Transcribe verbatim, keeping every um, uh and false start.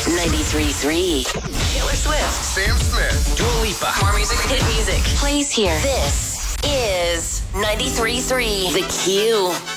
ninety-three point three. Taylor Swift. Sam Smith. Dua Lipa. More music. Hit music. Plays here. This is ninety-three point three. The Q.